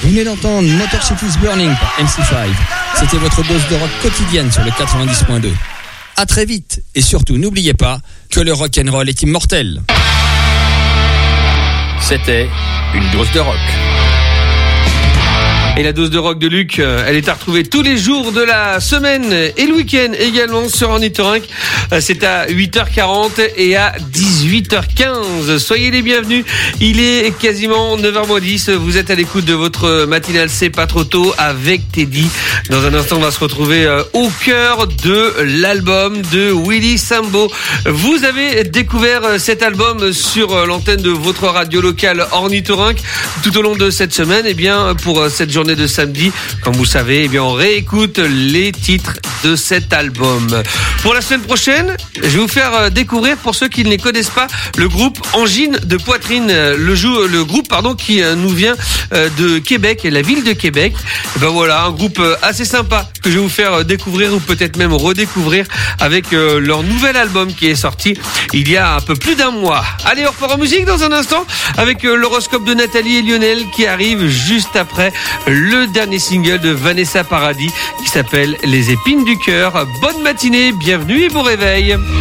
Vous venez d'entendre Motor Cities Burning par MC5. C'était votre dose de rock quotidienne sur le 90.2. À très vite et surtout n'oubliez pas que le rock'n'roll est immortel. C'était une dose de rock. Et la dose de rock de Luc, elle est à retrouver tous les jours de la semaine et le week-end également sur Ornithorynque. C'est à 8h40 et à 18h15. Soyez les bienvenus. Il est quasiment 9h10. Vous êtes à l'écoute de votre matinale C'est pas trop tôt avec Teddy. Dans un instant, on va se retrouver au cœur de l'album de Willy Sambo. Vous avez découvert cet album sur l'antenne de votre radio locale Ornithorynque tout au long de cette semaine. Et bien, pour cette journée de samedi, comme vous savez, eh bien on réécoute les titres de cet album. Pour la semaine prochaine, je vais vous faire découvrir, pour ceux qui ne les connaissent pas, le groupe Angine de Poitrine, le groupe qui nous vient de Québec, la ville de Québec. Et ben voilà, un groupe assez sympa que je vais vous faire découvrir ou peut-être même redécouvrir avec leur nouvel album qui est sorti il y a un peu plus d'un mois. Allez, on repart en musique dans un instant avec l'horoscope de Nathalie et Lionel qui arrive juste après le dernier single de Vanessa Paradis qui s'appelle Les épines du cœur. Bonne matinée, bienvenue et bon réveil.